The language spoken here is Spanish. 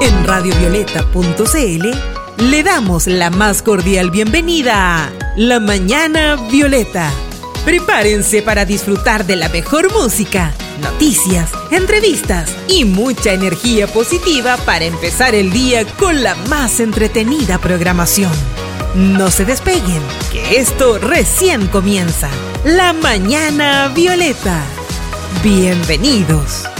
En radiovioleta.cl le damos la más cordial bienvenida a La Mañana Violeta. Prepárense para disfrutar de la mejor música, noticias, entrevistas y mucha energía positiva para empezar el día con la más entretenida programación. No se despeguen, que esto recién comienza. La Mañana Violeta. Bienvenidos.